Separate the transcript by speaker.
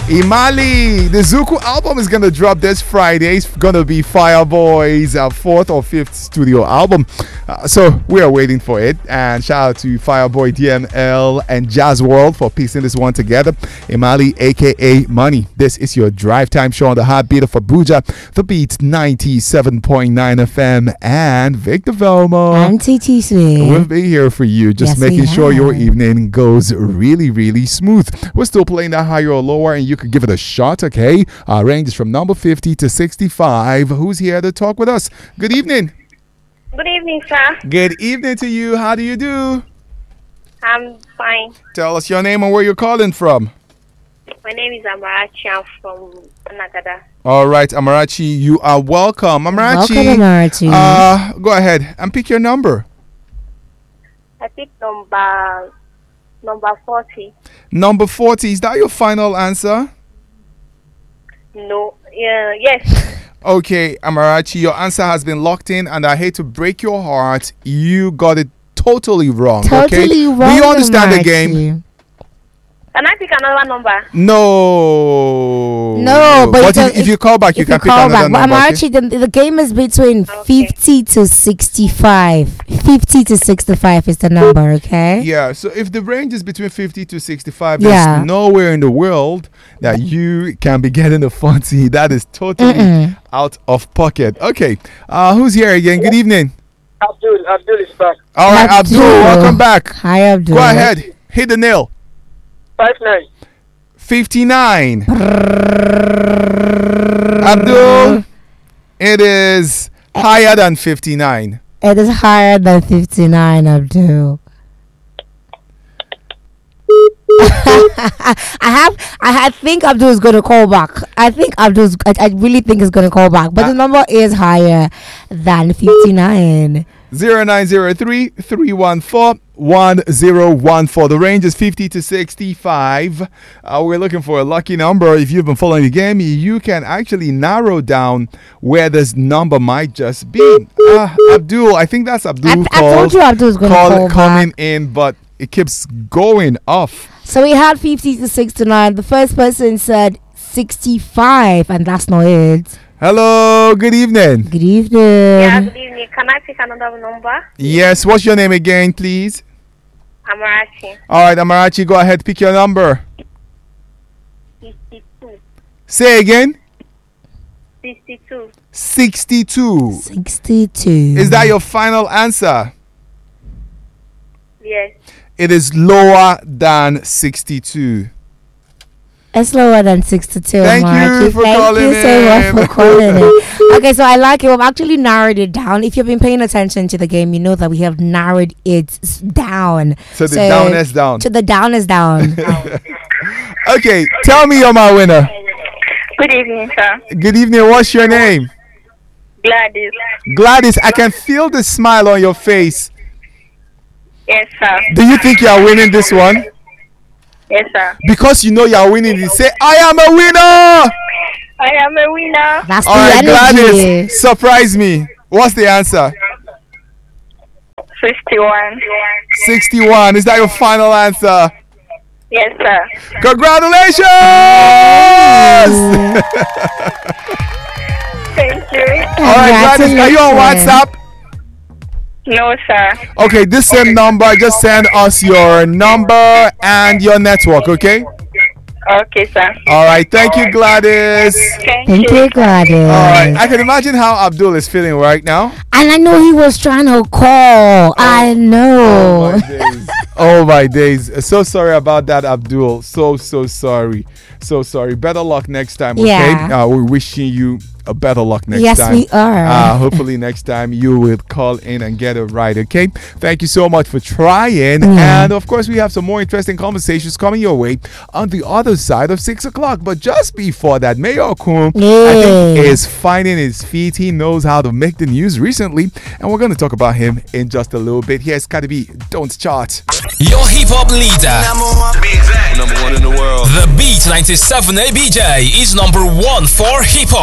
Speaker 1: Imali, the Zuku album is gonna drop this Friday. It's gonna be Fireboy's fourth or fifth studio album. So we are waiting for it. And shout out to Fireboy DML and Jazz World for piecing this one together. Imali, aka Money. This is your drive time show on the heartbeat of Abuja. The Beat 97.9 FM and Victor Velma.
Speaker 2: And TT Sweet.
Speaker 1: We'll be here for you, just making sure your evening goes really, really smooth. We're still playing that higher or lower, and you could give it a shot, okay? Our range is from number 50 to 65. Who's here to talk with us? Good evening.
Speaker 3: Good evening, sir.
Speaker 1: Good evening to you. How do you do?
Speaker 3: I'm fine.
Speaker 1: Tell us your name and where you're calling from.
Speaker 3: My name is Amarachi. I'm from Nagada.
Speaker 1: All right, Amarachi, you are welcome. Amarachi,
Speaker 2: Welcome, Amarachi.
Speaker 1: Go ahead and pick your number.
Speaker 3: I picked number 40.
Speaker 1: Number 40, is that your final answer?
Speaker 3: No. Yes.
Speaker 1: Okay, Amarachi, your answer has been locked in, and I hate to break your heart. You got it totally wrong.
Speaker 2: Totally wrong.
Speaker 1: Do you understand the
Speaker 2: Amarachi.
Speaker 1: game?
Speaker 3: Can I pick another number?
Speaker 2: No, but
Speaker 1: if you call back, you can pick another number.
Speaker 2: But Amarachi, the game is between 50 to 65. 50 to 65 is the number, okay?
Speaker 1: Yeah, so if the range is between 50 to 65, there's nowhere in the world that you can be getting the 40. That is totally out of pocket. Okay, who's here again? Good evening.
Speaker 4: Abdul is back.
Speaker 1: All right, Abdul, welcome back.
Speaker 2: Hi, Abdul.
Speaker 1: Go ahead, hit the nail.
Speaker 4: 59.
Speaker 1: 59. Abdul, it is higher than 59.
Speaker 2: It is higher than 59, Abdul. I think Abdul is going to call back. I really think he's going to call back. But the number is higher than 59.
Speaker 1: 0903-314-1014. The range is 50 to 65. We're looking for a lucky number. If you've been following the game, you can actually narrow down where this number might just be. Abdul, I think that's Abdul.
Speaker 2: I told you Abdul's going to call
Speaker 1: coming
Speaker 2: back.
Speaker 1: in, but it keeps going off.
Speaker 2: So we had 50 to 69. The first person said 65, and that's not it.
Speaker 1: Hello, good evening.
Speaker 2: Good evening.
Speaker 3: Yeah, good evening. Can I pick another number?
Speaker 1: Yes, what's your name again, please?
Speaker 3: Amarachi.
Speaker 1: All right, Amarachi, go ahead, pick your number.
Speaker 3: 62.
Speaker 1: Say again.
Speaker 3: 62.
Speaker 1: 62.
Speaker 2: 62.
Speaker 1: Is that your final answer?
Speaker 3: Yes.
Speaker 1: It is lower than 62.
Speaker 2: It's lower than 62.
Speaker 1: Thank you for calling in.
Speaker 2: Thank you so much for calling in. Okay, so I like it. We've actually narrowed it down. If you've been paying attention to the game, you know that we have narrowed it down.
Speaker 1: So the down is down.
Speaker 2: To the down is down.
Speaker 1: Okay, tell me you're my winner.
Speaker 3: Good evening, sir.
Speaker 1: Good evening. What's your name?
Speaker 3: Gladys.
Speaker 1: Gladys, I can feel the smile on your face.
Speaker 3: Yes, sir.
Speaker 1: Do you think you are winning this one?
Speaker 3: Yes, sir.
Speaker 1: Because you know you are winning, you say, I am a winner.
Speaker 3: I am a winner.
Speaker 2: That's
Speaker 1: All
Speaker 2: the
Speaker 1: right,
Speaker 2: energy.
Speaker 1: Gladys, surprise me. What's the answer?
Speaker 3: 61.
Speaker 1: 61. Is that your final answer?
Speaker 3: Yes, sir.
Speaker 1: Congratulations!
Speaker 3: Thank you.
Speaker 1: All right, Gladys, are you on WhatsApp?
Speaker 3: No, sir.
Speaker 1: Okay, this same number, just send us your number and your network, okay?
Speaker 3: Okay, sir.
Speaker 1: All right, thank you, Gladys.
Speaker 3: Thank
Speaker 2: Thank you, Gladys.
Speaker 1: All right, I can imagine how Abdul is feeling right now.
Speaker 2: And I know he was trying to call. I know.
Speaker 1: Oh my days. So sorry about that, Abdul. So sorry. So sorry. Better luck next time, okay?
Speaker 2: Yeah.
Speaker 1: We're wishing you a better luck next
Speaker 2: Yes,
Speaker 1: time.
Speaker 2: we are.
Speaker 1: Hopefully next time you will call in and get it right, okay? Thank you so much for trying. And of course, we have some more interesting conversations coming your way on the other side of 6 o'clock. But just before that, Mayor Kun, I think, is finding his feet. He knows how to make the news recently. And we're going to talk about him in just a little bit. Here's Cardi B, Don't Chart.
Speaker 5: Your hip-hop leader.
Speaker 6: To be exact.
Speaker 5: Number one in the world. The Beat 97 ABJ is number one for hip-hop.